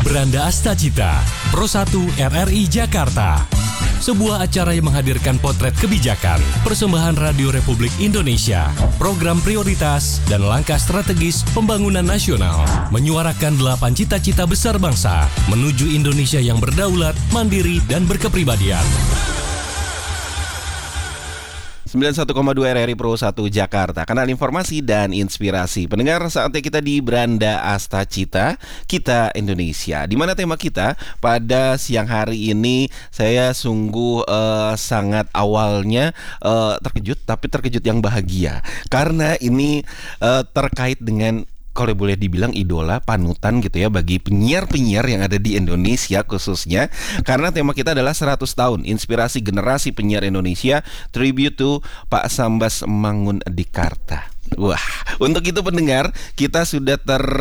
Beranda Astacita, Pro 1 RRI Jakarta. Sebuah acara yang menghadirkan potret kebijakan, persembahan Radio Republik Indonesia, program prioritas, dan langkah strategis pembangunan nasional. Menyuarakan 8 cita-cita besar bangsa menuju Indonesia yang berdaulat, mandiri, dan berkepribadian. 91,2 RRI Pro 1 Jakarta, kanal informasi dan inspirasi. Pendengar, saatnya kita di Beranda Astacita, Kita Indonesia. Di mana tema kita pada siang hari ini, saya sungguh sangat awalnya terkejut, tapi terkejut yang bahagia. Karena ini terkait dengan, kalau boleh dibilang idola, panutan gitu ya bagi penyiar-penyiar yang ada di Indonesia khususnya. Karena tema kita adalah 100 tahun Inspirasi Generasi Penyiar Indonesia, Tribute to Pak Sambas Mangundikarta. Wah, untuk itu pendengar, kita sudah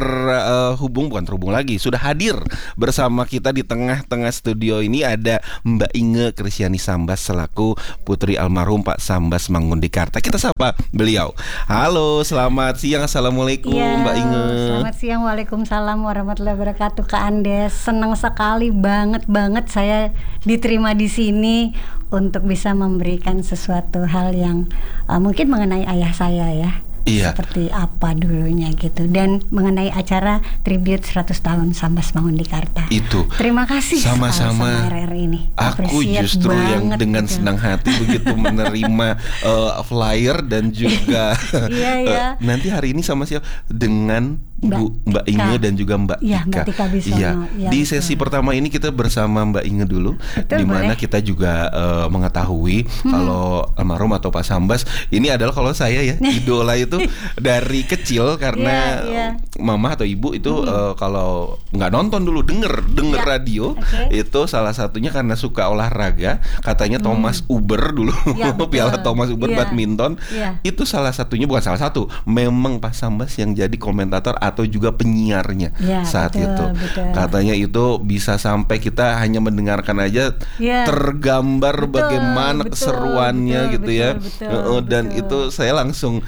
sudah hadir bersama kita di tengah-tengah studio ini ada Mbak Inge Kristiani Sambas selaku putri almarhum Pak Sambas Mangundikarta. Kita sapa beliau. Halo, selamat siang. Assalamualaikum ya, Mbak Inge. Selamat siang, waalaikumsalam warahmatullahi wabarakatuh Kak Andes. Senang sekali banget saya diterima di sini untuk bisa memberikan sesuatu hal yang mungkin mengenai ayah saya ya. Iya. Seperti apa dulunya gitu. Dan mengenai acara tribute 100 tahun Sambas Mangundikarta. Itu. Terima kasih sama-sama RRI ini. Aku justru yang dengan senang hati begitu menerima flyer dan juga iya. Nanti hari ini sama siapa? Dengan Mbak Inge dan juga Mbak Tika. Mbak Tika Bisono. Iya. Di sesi pertama ini kita bersama Mbak Inge dulu, di mana kita juga mengetahui kalau almarhum atau Pak Sambas ini adalah, kalau saya ya idola itu dari kecil karena mama atau ibu itu kalau nggak nonton dulu denger radio itu salah satunya karena suka olahraga, katanya Thomas Uber dulu Piala Thomas Uber badminton itu salah satunya, bukan salah satu, memang Pak Sambas yang jadi komentator atau juga penyiarnya saat itu. Katanya itu bisa sampai kita hanya mendengarkan aja tergambar bagaimana keseruannya gitu ya. Dan itu saya langsung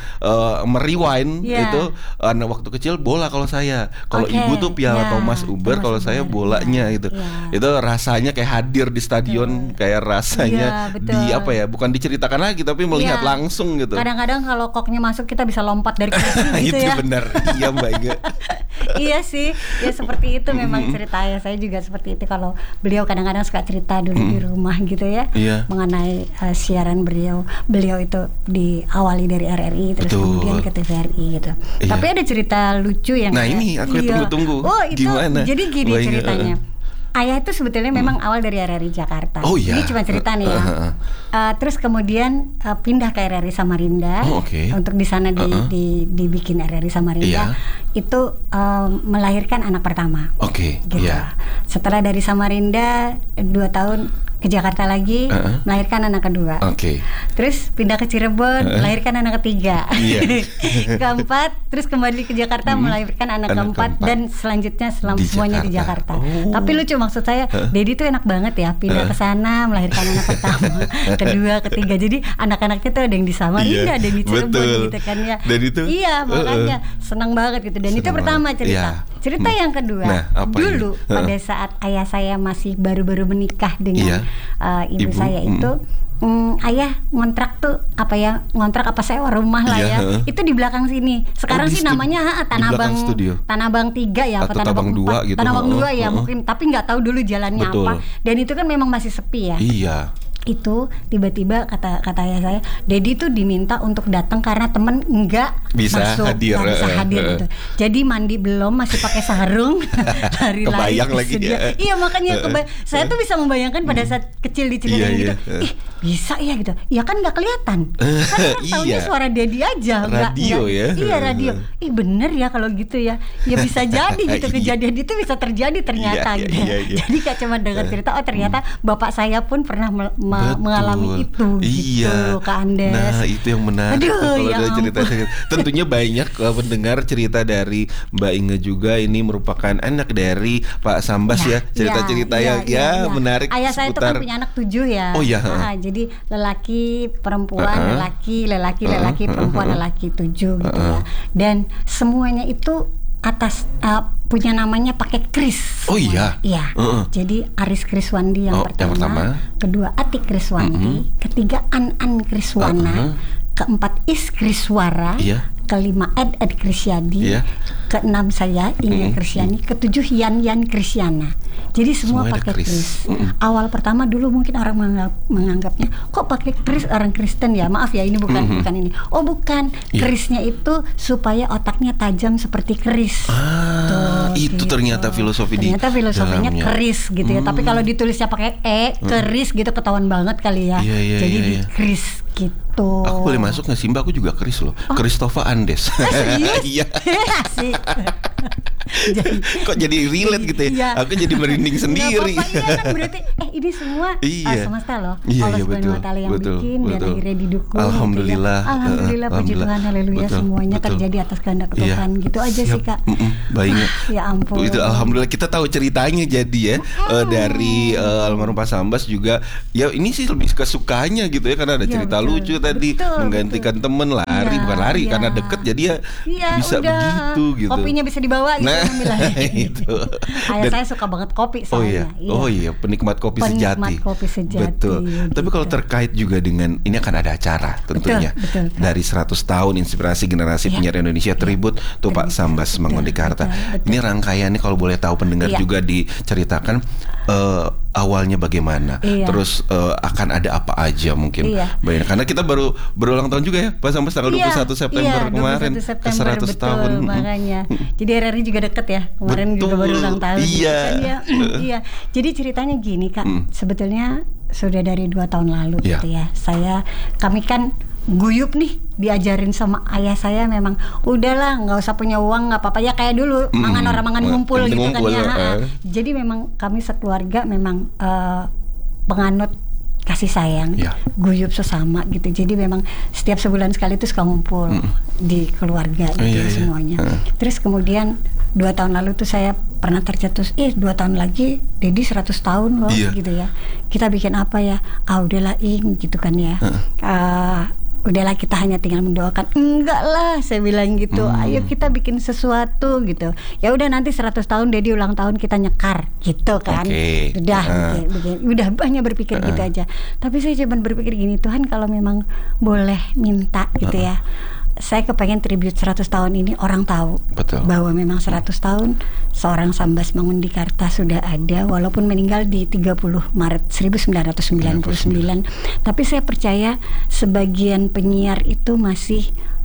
merewind itu waktu kecil bola kalau saya. Kalau ibu tuh Piala Thomas Uber, kalau saya bolanya itu. Itu rasanya kayak hadir di stadion, kayak rasanya di apa ya, bukan diceritakan lagi tapi melihat langsung gitu. Kadang-kadang kalau koknya masuk kita bisa lompat dari kursi gitu ya. Itu benar. Iya Mbak Inge. Iya sih, ya seperti itu memang cerita ayah saya juga seperti itu. Kalau beliau kadang-kadang suka cerita dulu di rumah gitu ya, mengenai siaran beliau itu diawali dari RRI terus kemudian ke TVRI gitu. Tapi ada cerita lucu yang ini aku tunggu-tunggu. Oh itu gimana? Jadi gini ceritanya. Ayah itu sebetulnya memang awal dari RRI Jakarta. Ini cuma cerita nih ya. Terus kemudian pindah ke RRI Samarinda. Untuk di sana dibikin RRI Samarinda. Itu melahirkan anak pertama. Gitu. Setelah dari Samarinda 2 tahun ke Jakarta lagi, melahirkan anak kedua. Terus pindah ke Cirebon, melahirkan anak ketiga. Keempat, terus kembali ke Jakarta, melahirkan anak keempat, dan selanjutnya semuanya di Jakarta. Tapi lucu, maksud saya, Dedi tuh enak banget ya, pindah ke sana, melahirkan anak pertama, kedua, ketiga. Jadi anak-anaknya tuh ada yang di Samarinda, ada yang di Cirebon gitu kan ya. Dan itu? Iya, makanya senang banget gitu. Dan itu pertama cerita. Cerita yang kedua, dulu pada saat ayah saya masih baru-baru menikah dengan ibu saya itu, ayah ngontrak tuh ngontrak sewa rumah lah ya. Itu di belakang sini. Sekarang sih namanya Tanah Abang 3 ya, atau Tanah Abang 2 gitu. Tanah Abang 2 ya mungkin, tapi nggak tahu dulu jalannya apa. Dan itu kan memang masih sepi ya. Itu tiba-tiba kata ayah saya, Dedi tuh diminta untuk datang karena temen nggak bisa hadir gitu. Jadi mandi belum, masih pakai sarung, lari-lari kebayang lagi ya. Iya makanya saya tuh bisa membayangkan pada saat kecil diceritain gitu. Bisa ya gitu. Ya kan nggak kelihatan. Kan taunya suara Dedi aja. Radio ya. Iya radio. Bener ya kalau gitu ya. Ya bisa jadi gitu, kejadian itu bisa terjadi ternyata gitu. Jadi gak cuma dengar cerita, ternyata bapak saya pun pernah mengalami itu gitu Kak Andes. Nah itu yang menarik. Kalau ada cerita tentunya banyak pendengar cerita dari Mbak Inge juga. Ini merupakan anak dari Pak Sambas ya. Cerita-cerita yang menarik. Ayah saya itu kan punya anak 7 ya. Jadi lelaki, perempuan, lelaki, perempuan, lelaki 7 gitu ya. Dan semuanya itu atas punya namanya pakai Kris. Oh iya. Iya. Jadi Aris Kriswandi yang pertama, kedua Atik Kriswandi, ketiga An Kriswana, keempat Is Kriswara, kelima Ed Krisyadi, keenam saya Ingin Krisyani, ketujuh Yan Krisyana. Jadi semua pakai Kris. Awal pertama dulu mungkin orang menganggapnya kok pakai Kris orang Kristen ya. Maaf ya, ini bukan ini. Oh bukan, Krisnya itu supaya otaknya tajam seperti keris. Itu gitu. Ternyata filosofinya keris gitu ya. Tapi kalau ditulisnya pakai keris gitu ketahuan banget kali ya. Jadi di Kris gitu. Aku boleh masuk nggak sih Mbak? Aku juga Kris loh. Christopher Andes. Iya. Asik. Kok jadi relate gitu ya? Aku jadi merinding sendiri. Kan berarti ini semua semesta loh. Allah Subhanahu wa Ta'ala yang bikin dan akhirnya didukung. Alhamdulillah. Gitu ya. Alhamdulillah, puji Tuhan, haleluya, semuanya terjadi atas kehendak Tuhan. Gitu aja sih Kak. Baiknya. Ya ampun. Itu alhamdulillah kita tahu ceritanya jadi ya dari almarhum Pak Sambas juga. Ya ini sih lebih kesukanya gitu ya, karena ada cerita lucu tadi, menggantikan temen lari, bukan lari karena deket jadi ya bisa begitu gitu. Kopinya bisa dibawa gitu. Itu. Ayah saya suka banget kopi soalnya. Oh iya, penikmat kopi sejati. Betul. Gitu. Tapi kalau terkait juga dengan ini akan ada acara tentunya. Betul. Dari 100 tahun inspirasi generasi penyiar Indonesia tribut tuh Pak Sambas Mangundekarta. Ini rangkaiannya kalau boleh tahu pendengar juga diceritakan awalnya bagaimana. Terus akan ada apa aja mungkin. Karena kita baru berulang tahun juga ya Pak Sambas tanggal 21 September kemarin 21 September, ke 100 tahun. Makanya. Jadi RRI juga deket ya. Kemarin juga baru ulang tahun. Iya. Jadi ceritanya gini Kak. Sebetulnya sudah dari 2 tahun lalu gitu ya. Kami kan guyup nih, diajarin sama ayah saya memang udahlah nggak usah punya uang nggak apa-apa ya kayak dulu orang mangan ngumpul gitu kan ya. Jadi memang kami sekeluarga memang penganut kasih sayang, guyup sesama gitu. Jadi memang setiap sebulan sekali itu suka ngumpul di keluarga gitu semuanya. Terus kemudian 2 tahun lalu tuh saya pernah tercetus, 2 tahun lagi Dedi 100 tahun loh gitu ya. Kita bikin apa ya? Udahlah gitu kan ya. Udahlah kita hanya tinggal mendoakan. Enggak lah, saya bilang gitu. Ayo kita bikin sesuatu gitu. Ya udah nanti 100 tahun Dedi ulang tahun kita nyekar gitu kan. Udah hanya berpikir gitu aja. Tapi saya cuma berpikir gini, Tuhan kalau memang boleh minta gitu ya. Saya kepengen tribute 100 tahun ini orang tahu bahwa memang 100 tahun seorang Sambas Mangundekarta sudah ada, walaupun meninggal di 30 Maret 1999. Tapi saya percaya sebagian penyiar itu masih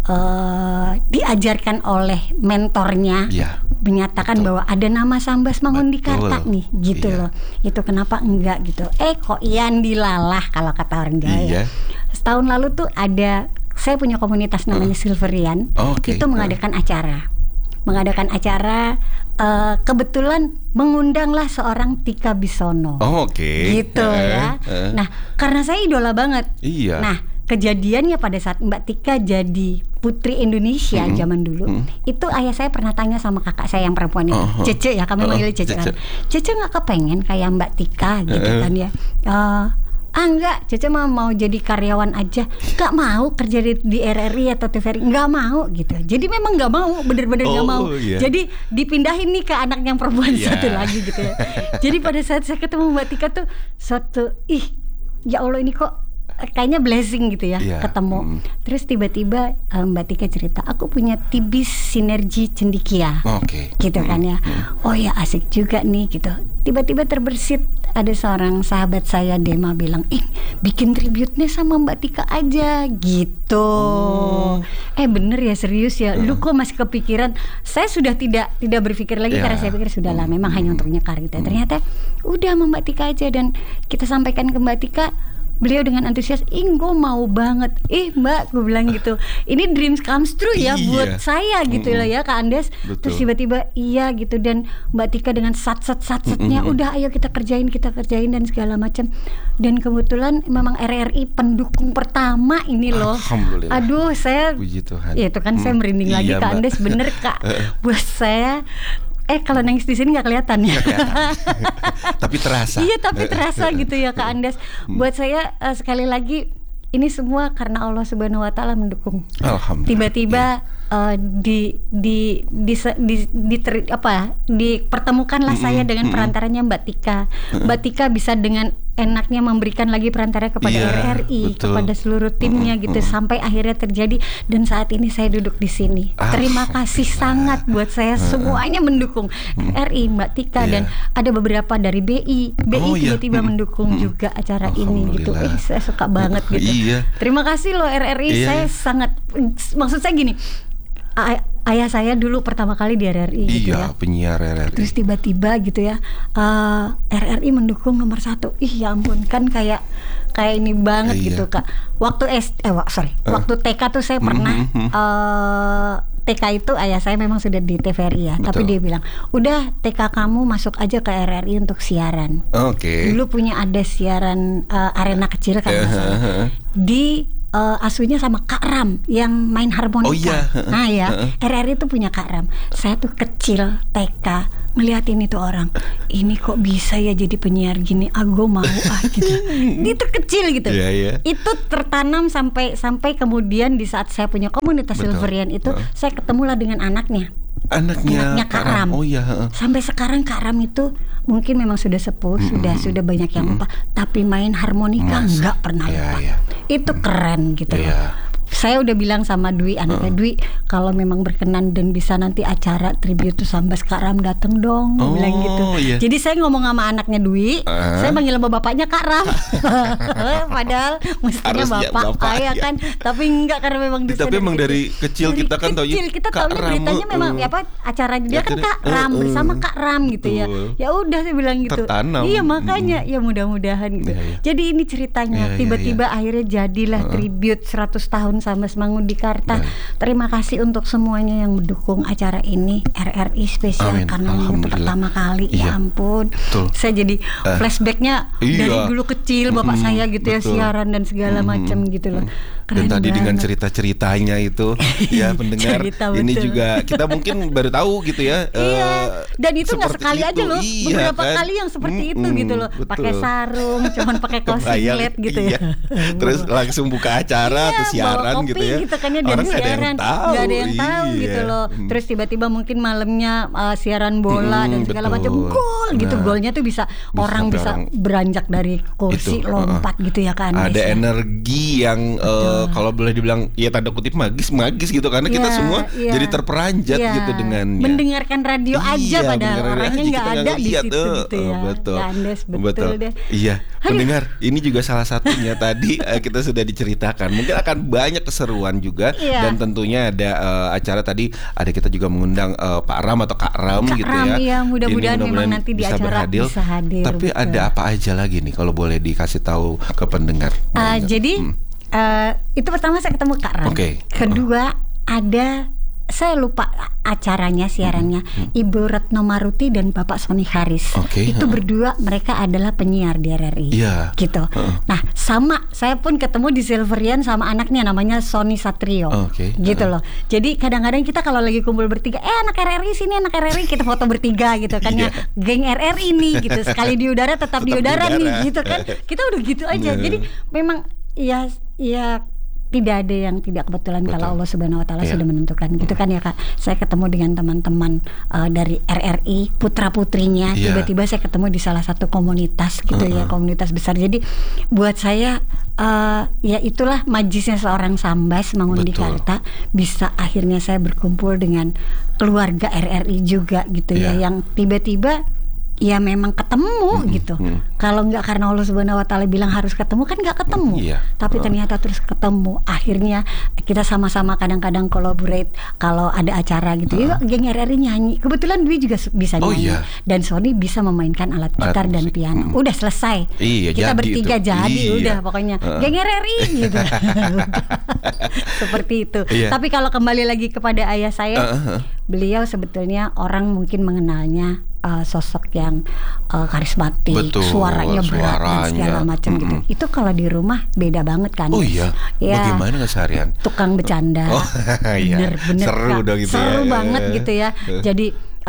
diajarkan oleh mentornya, menyatakan bahwa ada nama Sambas Mangundekarta nih gitu loh. Itu kenapa enggak gitu. Kok Ian dilalah kalau kata orang Jawa. Setahun lalu tuh saya punya komunitas namanya Silverian, itu mengadakan acara, kebetulan mengundanglah seorang Tika Bisono, gitu ya. Nah, karena saya idola banget. Nah, kejadiannya pada saat Mbak Tika jadi Putri Indonesia zaman dulu, itu ayah saya pernah tanya sama kakak saya yang perempuan itu, Cece ya, kami manggil Cece kan. Cece nggak kepengen kayak Mbak Tika gitu kan ya. Enggak, Cece mau jadi karyawan aja, nggak mau kerja di RRI atau TVRI, nggak mau gitu. Jadi memang nggak mau, bener-bener nggak mau. Jadi dipindahin nih ke anak yang perempuan satu lagi gitu ya. Jadi pada saat saya ketemu Mbak Tika tuh ya Allah ini kok kayaknya blessing gitu ya ketemu. Terus tiba-tiba Mbak Tika cerita, aku punya Tibis Sinergi Cendikia, gitu kan ya. Oh ya asik juga nih gitu. Tiba-tiba terbersit ada seorang sahabat saya Dema bilang, bikin tribute-nya sama Mbak Tika aja gitu. Bener ya, serius ya. Lu kok masih kepikiran? Saya sudah tidak berpikir lagi karena saya pikir sudahlah memang hanya untuk nyekar gitu. Ternyata udah sama Mbak Tika aja, dan kita sampaikan ke Mbak Tika. Beliau dengan antusias, gue mau banget. Mbak, gue bilang gitu, ini dreams comes true ya buat saya gitu lah ya Kak Andes. Terus tiba-tiba gitu, dan Mbak Tika dengan satsetnya, udah ayo kita kerjain dan segala macam. Dan kebetulan memang RRI pendukung pertama ini loh. Aduh, saya puji Tuhan. Ya itu kan saya merinding lagi Kak Andes, bener Kak. Buat saya kalau nangis di sini nggak kelihatan ya. Tapi terasa. Iya, tapi terasa gitu ya Kak Andes. Buat saya sekali lagi ini semua karena Allah Subhanahu Wa Ta'ala mendukung. Alhamdulillah. Tiba-tiba dipertemukanlah saya dengan perantaranya Mbak Tika. Mbak Tika bisa dengan enaknya memberikan lagi perantara kepada RRI, betul. Kepada seluruh timnya gitu, sampai akhirnya terjadi dan saat ini saya duduk di sini. Terima kasih sangat buat saya, semuanya mendukung RRI, Mbak Tika dan ada beberapa dari BI tiba-tiba mendukung juga acara ini gitu. Saya suka banget gitu. Terima kasih loh RRI, saya sangat, maksud saya gini, ayah saya dulu pertama kali di RRI gitu ya, penyiar RRI. Terus tiba-tiba gitu ya, RRI mendukung nomor 1. Ya ampun, kan kayak ini banget gitu Kak. Waktu waktu TK tuh saya pernah TK itu ayah saya memang sudah di TVRI ya. Betul. Tapi dia bilang, udah TK kamu masuk aja ke RRI untuk siaran. Dulu punya ada siaran arena kecil kan di asuhnya sama Kak Ram yang main harmonika. Nah ya, RRI itu punya Kak Ram. Saya tuh kecil TK ngeliatin itu orang, ini kok bisa ya jadi penyiar gini, gue mau gitu. Itu kecil gitu. Itu tertanam sampai kemudian di saat saya punya komunitas Silverian itu, saya ketemulah dengan anaknya Kak Ram. Sampai sekarang Kak Ram itu mungkin memang sudah sepuh, sudah banyak yang lupa, tapi main harmonika nggak pernah lupa. Itu keren gitu loh. Saya udah bilang sama Dwi, anaknya Dwi, kalau memang berkenan dan bisa nanti acara tribute to Sambas Kak Ram dateng dong, bilang gitu. Jadi saya ngomong sama anaknya Dwi, saya panggil sama bapaknya Kak Ram. Padahal mestinya bapak ayah kan, tapi enggak karena memang tapi memang dari kecil kita kan tahu kita tahu beritanya memang acara dia kan Kak Ram bersama Kak Ram gitu ya. Ya udah saya bilang gitu. Tertanam. Iya makanya ya mudah-mudahan gitu. Jadi ini ceritanya tiba-tiba akhirnya jadilah tribute 100 tahun Sambas Mangundikarta. Terima kasih untuk semuanya yang mendukung acara ini, RRI spesial karena ini pertama kali. Ya ampun, saya jadi flashbacknya dari dulu kecil bapak saya gitu ya, siaran dan segala macam gitu loh. Keren dan tadi banget. dengan cerita-ceritanya itu ya pendengar ini juga kita mungkin baru tahu gitu ya. Dan itu nggak sekali aja loh, beberapa kali yang seperti itu gitu loh. Pakai sarung, cuman pakai kaos singlet gitu ya. Terus langsung buka acara atau siaran kopi, gitu ya. Gitu kan ya, dari siaran nggak ada yang tahu gitu loh. Terus tiba-tiba mungkin malamnya siaran bola dan segala macam, gol gitu. Golnya tuh bisa orang bisa beranjak dari kursi lompat gitu ya kan. Ada energi yang kalau boleh dibilang ya tanda kutip magis gitu karena kita semua jadi terperanjat gitu dengannya. Mendengarkan radio aja padahal orangnya nggak ada di situ gitu ya. Betul deh. Iya, pendengar, ini juga salah satunya tadi kita sudah diceritakan. Mungkin akan banyak keseruan juga dan tentunya ada acara tadi ada kita juga mengundang Pak Ram atau Kak Ram gitu ya. Iya, mudah-mudahan memang nanti di acara bisa hadir. Tapi ada apa aja lagi nih kalau boleh dikasih tahu ke pendengar? Jadi itu pertama saya ketemu Kak Ram. Kedua ada, saya lupa acaranya, siarannya, Ibu Retno Maruti dan Bapak Sony Haris. Itu berdua, mereka adalah penyiar di RRI gitu. Nah sama, saya pun ketemu di Silverian sama anaknya namanya Sony Satrio gitu loh. Jadi kadang-kadang kita kalau lagi kumpul bertiga, anak RRI sini, anak RRI, kita foto bertiga gitu kan ya, geng RRI nih gitu. Sekali di udara tetap di udara nih gitu kan. Kita udah gitu aja. Jadi memang ya tidak ada yang tidak kebetulan. Kalau Allah Subhanahu Wa Taala sudah menentukan gitu kan ya Kak. Saya ketemu dengan teman-teman dari RRI, putra putrinya. Tiba-tiba saya ketemu di salah satu komunitas gitu ya, komunitas besar. Jadi buat saya ya itulah majisnya seorang Sambas Mangundikarta, bisa akhirnya saya berkumpul dengan keluarga RRI juga gitu ya, yang tiba-tiba ya memang ketemu gitu. Kalau nggak karena Allah Subhanahu Wa Taala bilang harus ketemu, kan nggak ketemu. Tapi ternyata terus ketemu. Akhirnya kita sama-sama kadang-kadang collaborate kalau ada acara gitu. Yuk geng RRI nyanyi. Kebetulan Dwi juga bisa nyanyi. Dan Sony bisa memainkan alat gitar dan piano. Udah selesai. Kita bertiga udah pokoknya geng RRI gitu. Seperti itu. Tapi kalau kembali lagi kepada ayah saya, beliau sebetulnya orang mungkin mengenalnya sosok yang karismatik, suaranya berat dan segala macam gitu. Itu kalau di rumah beda banget kan. Bagaimana keseharian? Tukang bercanda. Bener seru dong gitu. Seru banget gitu ya. Jadi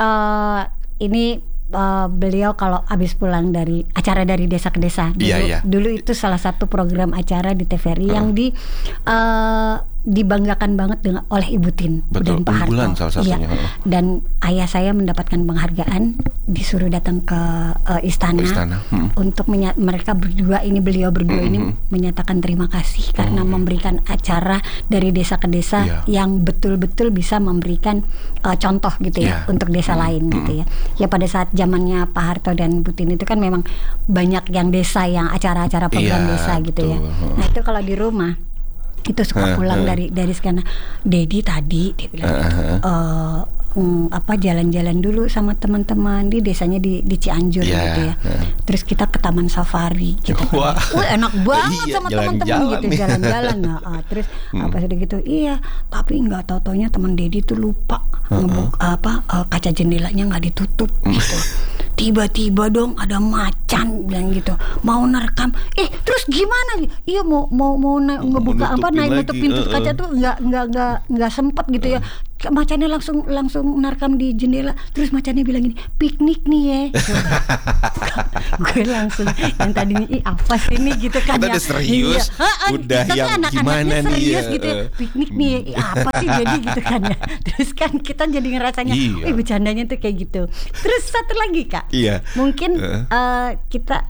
ini beliau kalau habis pulang dari acara dari desa ke desa dulu itu salah satu program acara di TVRI yang di dibanggakan banget oleh Ibu Tin dan Pak Harto. Salah satunya. Iya. Dan ayah saya mendapatkan penghargaan, disuruh datang ke istana. Untuk mereka berdua ini, beliau berdua ini menyatakan terima kasih karena memberikan acara dari desa ke desa yang betul-betul bisa memberikan contoh gitu ya untuk desa lain gitu ya. Ya pada saat zamannya Pak Harto dan Bu Tin itu kan memang banyak yang desa, yang acara-acara program desa gitu ya. Nah itu kalau di rumah itu suka pulang dari sekarang, Dedi tadi dia bilang jalan-jalan dulu sama teman-teman di desanya di Cianjur gitu ya. Terus kita ke Taman Safari gitu. Wah, enak banget sama teman-teman gitu jalan-jalan. Terus sudah gitu. Iya, tapi nggak tahu-taunya teman Dedi tuh lupa kaca jendelanya nggak ditutup gitu. Tiba-tiba dong ada macan bilang gitu, mau nerekam. Terus gimana? Iya mau ngebuka naik nutup pintu kaca tuh nggak sempet gitu ya. Macannya langsung nerekam di jendela. Terus macannya bilang gini, piknik nih ya. Gue langsung yang tadinya apa sih ini gitu kan. Kita udah serius, udah yang gimana nih serius gitu ya. Piknik nih apa sih jadi gitu kan ya. Terus kan kita jadi ngerasanya bercandanya tuh kayak gitu. Terus satu lagi Kak, mungkin kita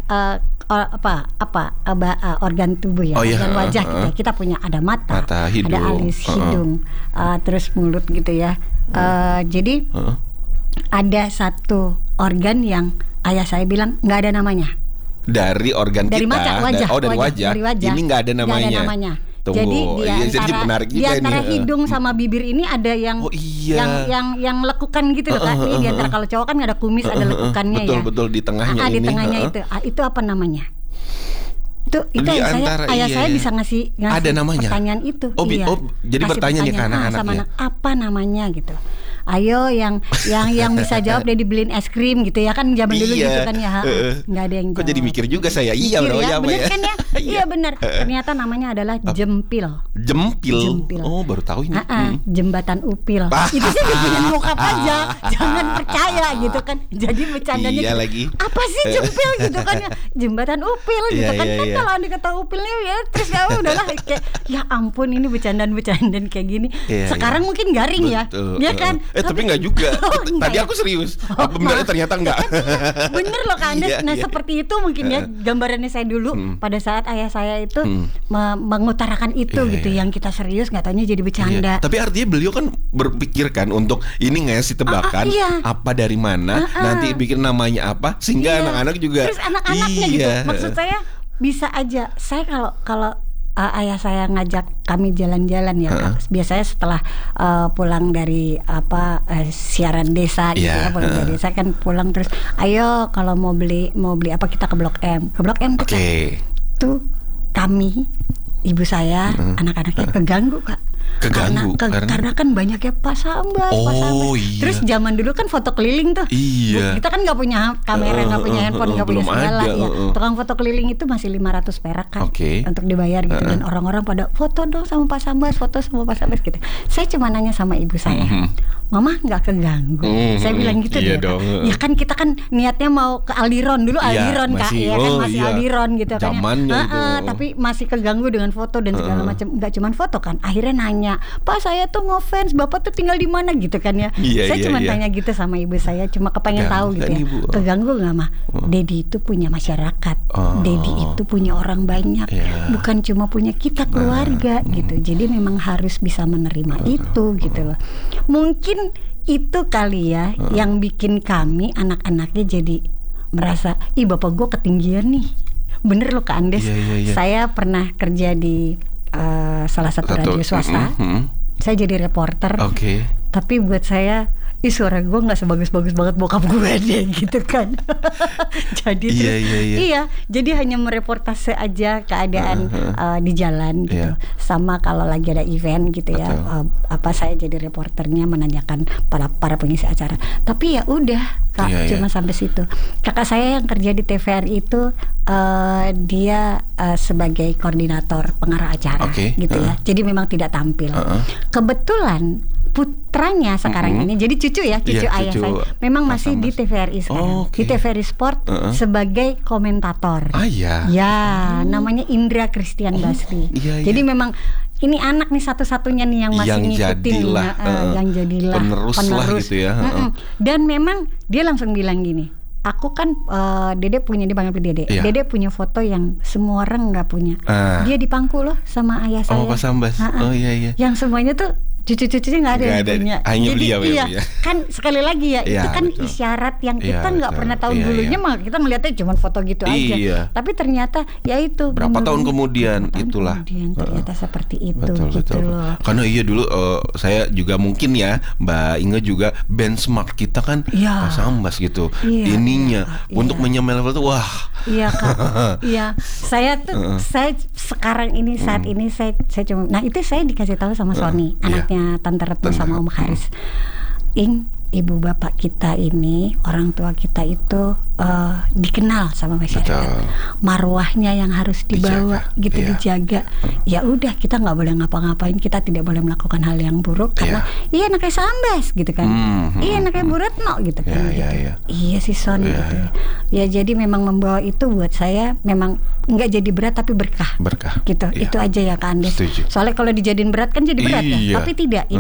organ tubuh ya, organ wajah gitu. Kita punya ada mata hidung, ada alis, hidung, terus mulut gitu ya. Jadi ada satu organ yang ayah saya bilang nggak ada namanya. Dari organ dari kita, wajah. Dari wajah. Ini nggak ada namanya. Nggak ada namanya. Tunggu. Jadi di antara ini. hidung sama bibir ini ada yang yang lekukan gitu loh Kak. Ini di antara, kalau cowok kan ada kumis, ada lekukannya betul, di tengahnya di ini. Tengahnya itu apa namanya? Itu ayah saya bisa ngasih ada namanya. Pertanyaan itu. Jadi bertanya nih ke anak-anak sama anak, apa namanya gitu. Ayo yang bisa jawab, dia dibeliin es krim gitu ya kan, zaman dulu gitu kan ya. Nggak ada yang jawab. Kok jadi mikir juga saya. Bener kan ya? Iya benar. Ternyata namanya adalah jempil. Jempil. Oh, baru tahu ini. Jembatan Upil. Itu sih bikin bokap aja. Jangan percaya gitu kan. Jadi bercandanya gitu. Lagi. Apa sih jempil gitu kan ya? Jembatan Upil gitu kan. Kan kalau anda kata Upilnya ya terus ya udahlah kayak ya ampun ini bercandaan kayak gini. Sekarang mungkin garing ya. Ya kan? Tapi enggak juga. Tadi aku serius. Benar ternyata enggak. Bener loh Kak Anda. Seperti itu mungkin ya gambarannya saya dulu pada saat ayah saya itu mengutarakan itu gitu. Yang kita serius nggak taunya jadi bercanda. Tapi artinya beliau kan berpikir kan untuk ini ngasih tebakan apa dari mana, nanti bikin namanya apa sehingga anak-anak juga. Terus anak-anaknya gitu. Maksud saya bisa aja. Saya kalau ayah saya ngajak kami jalan-jalan ya Kak. Biasanya setelah pulang dari siaran desa gitu pulang dari desa kan pulang terus ayo kalau mau beli apa kita ke Blok M. Ke Blok M tuh kami ibu saya anak-anaknya keganggu Kak. Karena kan banyak ya pasambas. Terus zaman dulu kan foto keliling tuh. Kita kan nggak punya kamera, nggak punya handphone, nggak punya segala ya. Tukang foto keliling itu masih 500 perak kan untuk dibayar gitu. Dan orang-orang pada foto dong sama pasambas, gitu. Saya cuma nanya sama ibu saya, Mama nggak keganggu? Saya bilang gitu dia. Ya kan kita kan niatnya mau ke Aldiron dulu, Kak, ya kan masih Aldiron gitu kan. Tapi masih keganggu dengan foto dan segala macam. Nggak cuma foto kan. Akhirnya nanya, Pak saya tuh ngefans, Bapak tuh tinggal di mana gitu kan ya. Saya cuma tanya gitu sama ibu saya, cuma kepengen tahu gitu ya. Keganggu nggak mah? Dedi itu punya masyarakat, Dedi itu punya orang banyak, bukan cuma punya kita keluarga gitu. Jadi memang harus bisa menerima itu gitu loh. Mungkin itu kali ya yang bikin kami anak-anaknya jadi merasa, ih bapak gue ketinggian nih. Bener loh Kak Andes. Saya pernah kerja di salah satu radio swasta. Saya jadi reporter. Tapi buat saya suara gue nggak sebagus-bagus banget bokap gue deh gitu kan. Jadi jadi hanya mereportase aja keadaan di jalan gitu. Sama kalau lagi ada event gitu ya, saya jadi reporternya menanyakan para pengisi acara. Tapi ya udah Kak, cuma sampai situ. Kakak saya yang kerja di TVRI itu dia sebagai koordinator pengarah acara gitu ya. Jadi memang tidak tampil. Kebetulan putranya sekarang ini jadi cucu ayah saya memang masih di TVRI sekarang, di TVRI Sport sebagai komentator. Ya namanya Indra Christian Basri. Jadi memang ini anak nih satu-satunya nih yang masih ngikutin, yang jadilah penerus lah gitu ya. Dan memang dia langsung bilang gini, aku kan Dede punya, dia panggil Dede. Yeah. Dede punya foto yang semua orang nggak punya. Dia dipangku loh sama ayah saya. Pak Sambas. Oh iya. Yang semuanya tuh cucu-cucunya nggak ada yang punya. Hanya beliau ya. Kan sekali lagi ya, itu kan betul. Isyarat yang kita nggak pernah tahu dulunya, mah kita ngeliatnya cuma foto gitu aja. Tapi ternyata ya itu. Berapa tahun kemudian itulah. Ternyata seperti itu. Betul. Loh. Karena dulu saya juga mungkin ya Mbak Inge juga benchmark kita kan Pak Sambas gitu. Ininya untuk menyamai level tuh wah. Iya Kak. Iya. Saya tuh saya sekarang ini saat ini saya cuma, nah itu saya dikasih tahu sama Sony, anaknya Tante Retno sama Om Haris. Ibu bapak kita ini, orang tua kita itu dikenal sama masyarakat. Marwahnya yang harus dibawa dijaga. Ya udah, kita nggak boleh ngapa-ngapain, kita tidak boleh melakukan hal yang buruk karena iya anaknya Sambas gitu kan. Iya anaknya Bu Retno gitu kan. Iya si Son gitu. Ya jadi memang membawa itu buat saya memang nggak jadi berat tapi berkah. Gitu. Itu aja ya Kak Andes. Soalnya kalau dijadiin berat kan jadi berat ya. Tapi tidak.